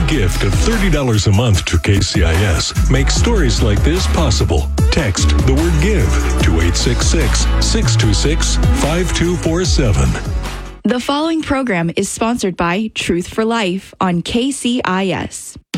gift of $30 a month to KCIS makes stories like this possible. Text the word GIVE to 866-626-5247. The following program is sponsored by Truth for Life on KCIS.